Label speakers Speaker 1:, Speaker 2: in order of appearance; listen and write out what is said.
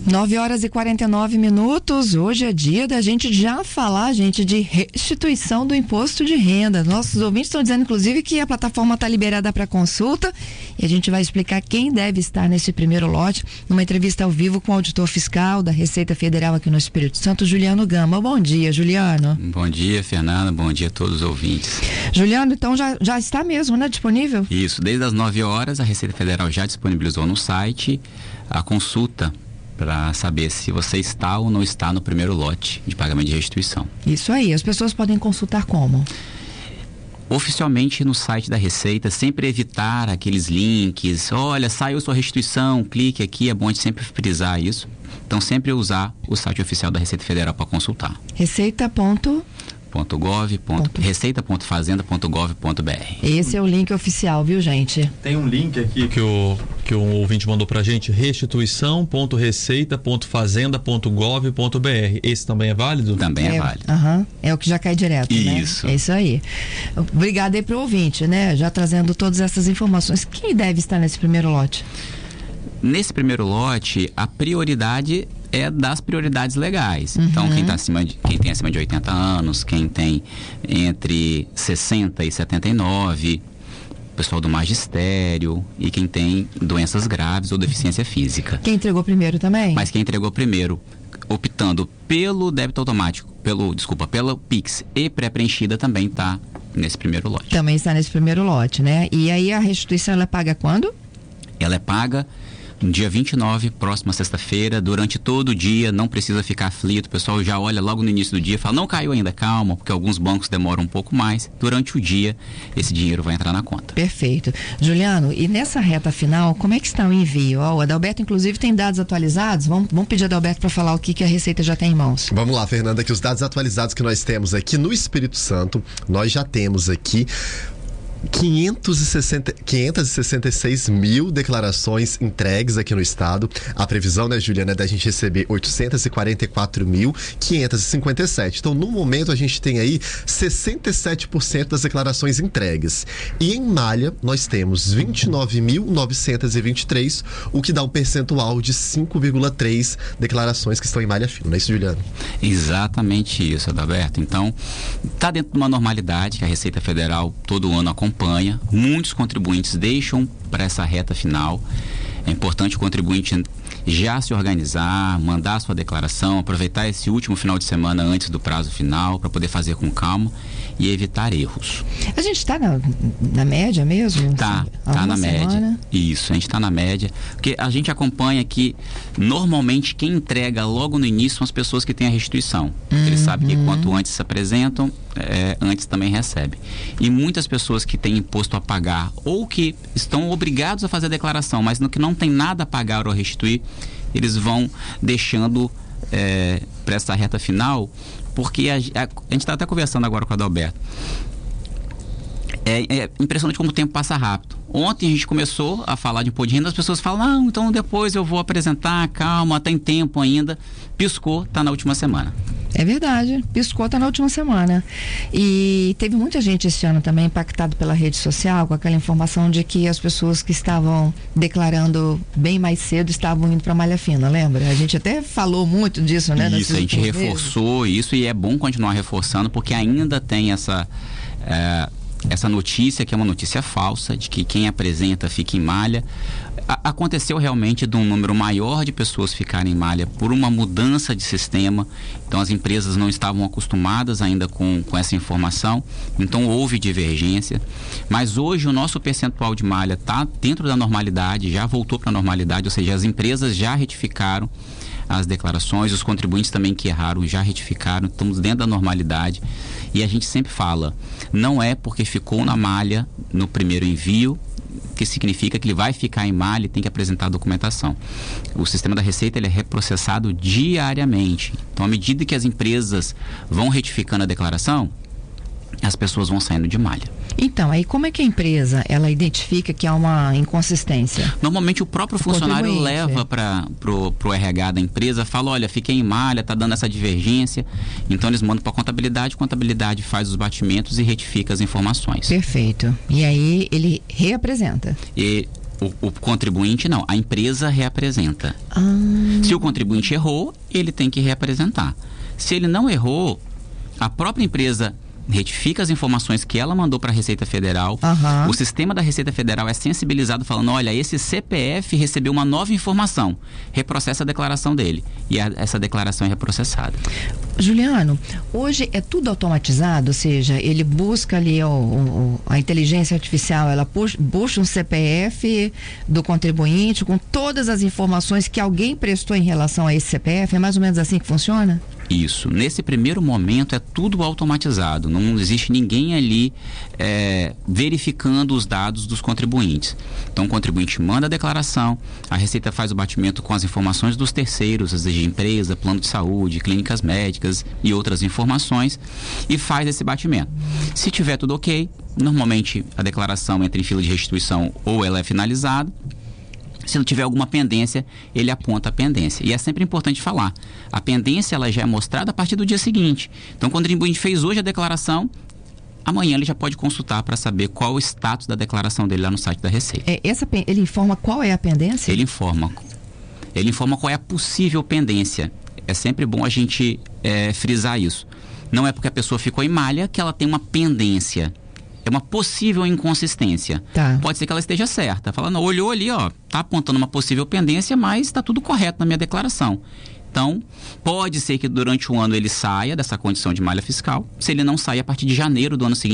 Speaker 1: 9h49. Hoje é dia da gente já falar, gente, de restituição do imposto de renda. Nossos ouvintes estão dizendo, inclusive, que a plataforma está liberada para consulta e a gente vai explicar quem deve estar nesse primeiro lote numa entrevista ao vivo com o auditor fiscal da Receita Federal aqui no Espírito Santo, Juliano Gama. Bom dia, Juliano.
Speaker 2: Bom dia, Fernanda. Bom dia a todos os ouvintes.
Speaker 1: Juliano, então já está mesmo, né, disponível?
Speaker 2: Isso, desde as 9h a Receita Federal já disponibilizou no site a consulta para saber se você está ou não está no primeiro lote de pagamento de restituição.
Speaker 1: Isso aí, as pessoas podem consultar como?
Speaker 2: Oficialmente no site da Receita, sempre evitar aqueles links, olha, saiu sua restituição, clique aqui, é bom de sempre frisar isso. Então sempre usar o site oficial da Receita Federal para consultar. receita.fazenda.gov.br.
Speaker 1: Esse é o link oficial, viu, gente?
Speaker 3: Tem um link aqui que o ouvinte mandou pra gente, restituição.receita.fazenda.gov.br. Esse também é válido?
Speaker 2: Também é válido.
Speaker 1: É o que já cai direto,
Speaker 2: isso.
Speaker 1: Né? É isso aí. Obrigada aí pro ouvinte, né? Já trazendo todas essas informações. Quem deve estar nesse primeiro lote?
Speaker 2: Nesse primeiro lote, a prioridade é das prioridades legais. Então, quem tem acima de 80 anos, quem tem entre 60 e 79, pessoal do magistério e quem tem doenças graves ou deficiência física.
Speaker 1: Quem entregou primeiro também?
Speaker 2: Mas quem entregou primeiro, optando pelo débito automático, pelo Pix e pré-preenchida, também está nesse primeiro lote.
Speaker 1: Também está nesse primeiro lote, né? E aí a restituição ela é paga quando?
Speaker 2: Ela é paga no dia 29, próxima sexta-feira, durante todo o dia, não precisa ficar aflito, o pessoal já olha logo no início do dia, fala, não caiu ainda, calma, porque alguns bancos demoram um pouco mais, durante o dia esse dinheiro vai entrar na conta.
Speaker 1: Perfeito. Juliano, e nessa reta final, como é que está o envio? O Adalberto, inclusive, tem dados atualizados, vamos pedir ao Adalberto para falar o que a Receita já tem em mãos.
Speaker 4: Vamos lá, Fernanda, que os dados atualizados que nós temos aqui no Espírito Santo, nós já temos aqui 566 mil declarações entregues aqui no estado. A previsão, né, Juliana, é da gente receber 844.557. Então, no momento, a gente tem aí 67% das declarações entregues. E em malha, nós temos 29.923, o que dá um percentual de 5,3 declarações que estão em malha fina. Não é isso, Juliana?
Speaker 2: Exatamente isso, Adalberto. Então, está dentro de uma normalidade que a Receita Federal todo ano acompanha. Muitos contribuintes deixam para essa reta final. É importante o contribuinte já se organizar, mandar a sua declaração, aproveitar esse último final de semana antes do prazo final para poder fazer com calma e evitar erros.
Speaker 1: A gente está na média mesmo?
Speaker 2: Tá na média. Isso, a gente está na média, porque a gente acompanha que normalmente quem entrega logo no início são as pessoas que têm a restituição. Eles sabem que quanto antes se apresentam, antes também recebe. E muitas pessoas que têm imposto a pagar ou que estão obrigados a fazer a declaração, mas no que não tem nada a pagar ou a restituir, eles vão deixando para essa reta final, porque a gente está até conversando agora com o Adalberto. É impressionante como o tempo passa rápido. Ontem a gente começou a falar de imposto de renda, as pessoas falam, não, então depois eu vou apresentar, calma, tem tempo ainda. Piscou, está na última semana.
Speaker 1: É verdade, piscou, tá na última semana. E teve muita gente esse ano também impactado pela rede social com aquela informação de que as pessoas que estavam declarando bem mais cedo estavam indo para malha fina, lembra? A gente até falou muito disso, né?
Speaker 2: Isso, a gente reforçou isso e é bom continuar reforçando porque ainda tem essa notícia, que é uma notícia falsa, de que quem apresenta fica em malha. Aconteceu realmente de um número maior de pessoas ficarem em malha por uma mudança de sistema. Então as empresas não estavam acostumadas ainda com essa informação, então houve divergência. Mas hoje o nosso percentual de malha está dentro da normalidade, já voltou para a normalidade, ou seja, as empresas já retificaram as declarações, os contribuintes também que erraram já retificaram, estamos dentro da normalidade. E a gente sempre fala, não é porque ficou na malha no primeiro envio que significa que ele vai ficar em malha e tem que apresentar a documentação. O sistema da Receita ele é reprocessado diariamente. Então, à medida que as empresas vão retificando a declaração, as pessoas vão saindo de malha.
Speaker 1: Então, aí como é que a empresa, ela identifica que há uma inconsistência?
Speaker 2: Normalmente o próprio funcionário leva para o RH da empresa, fala, olha, fiquei em malha, tá dando essa divergência. Então eles mandam para a contabilidade faz os batimentos e retifica as informações.
Speaker 1: Perfeito. E aí ele reapresenta.
Speaker 2: E O contribuinte não, a empresa reapresenta. Se o contribuinte errou, ele tem que reapresentar. Se ele não errou, a própria empresa retifica as informações que ela mandou para a Receita Federal. O sistema da Receita Federal é sensibilizado falando, olha, esse CPF recebeu uma nova informação, reprocessa a declaração dele e essa declaração é reprocessada.
Speaker 1: Juliano, hoje é tudo automatizado, ou seja, ele busca ali a inteligência artificial, ela busca um CPF do contribuinte com todas as informações que alguém prestou em relação a esse CPF, é mais ou menos assim que funciona?
Speaker 2: Isso. Nesse primeiro momento é tudo automatizado. Não existe ninguém ali verificando os dados dos contribuintes. Então o contribuinte manda a declaração, a Receita faz o batimento com as informações dos terceiros, as de empresa, plano de saúde, clínicas médicas e outras informações e faz esse batimento. Se tiver tudo ok, normalmente a declaração entra em fila de restituição ou ela é finalizada. Se não tiver alguma pendência, ele aponta a pendência. E é sempre importante falar, a pendência ela já é mostrada a partir do dia seguinte. Então, quando o contribuinte fez hoje a declaração, amanhã ele já pode consultar para saber qual o status da declaração dele lá no site da Receita.
Speaker 1: Ele informa qual é a pendência?
Speaker 2: Ele informa qual é a possível pendência. É sempre bom a gente frisar isso. Não é porque a pessoa ficou em malha que ela tem uma pendência. É uma possível inconsistência. Pode ser que ela esteja certa. Falando, olhou ali, tá apontando uma possível pendência, mas está tudo correto na minha declaração. Então, pode ser que durante um ano ele saia dessa condição de malha fiscal. Se ele não sair a partir de janeiro do ano seguinte,